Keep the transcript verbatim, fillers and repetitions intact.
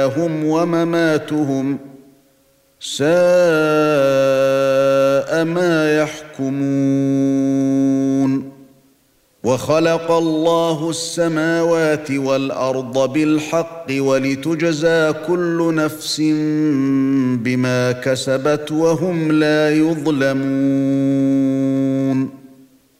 هم ومماتهم ساء ما يحكمون وخلق الله السماوات والأرض بالحق ولتجزى كل نفس بما كسبت وهم لا يظلمون